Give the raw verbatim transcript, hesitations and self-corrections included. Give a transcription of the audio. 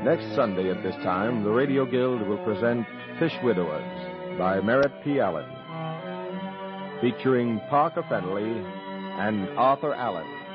Next Sunday at this time, the Radio Guild will present Fish Widowers by Merritt P. Allen, featuring Parker Fennelly and Arthur Allen.